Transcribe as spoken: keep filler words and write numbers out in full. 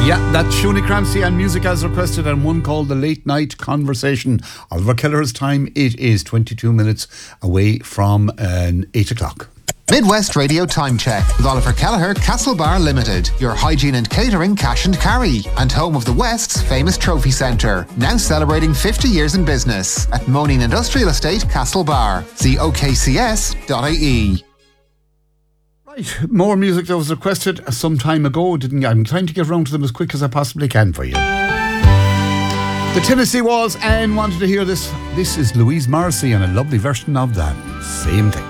Yeah, that's Shuni Cramsey and music as requested, and one called The Late Night Conversation. Oliver Kelleher's time, it is twenty-two minutes away from uh, eight o'clock. Midwest Radio Time Check with Oliver Kelleher, Castlebar Limited, your hygiene and catering cash and carry, and home of the West's famous trophy centre, now celebrating fifty years in business at Moaning Industrial Estate, Castlebar. See o k c s dot i e. Right, more music that was requested some time ago. Didn't I'm trying to get around to them as quick as I possibly can for you. The Tennessee Walls and wanted to hear this. This is Louise Morrissey and a lovely version of that same thing.